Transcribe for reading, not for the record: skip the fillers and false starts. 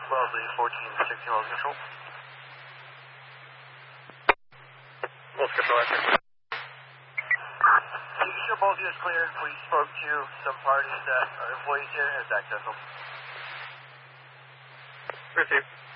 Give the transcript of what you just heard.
Wellesley 1416 Wells Control. Wells Control, I think. You can show both of you is clear. We spoke to some parties that are employees here. It's accessible. Received.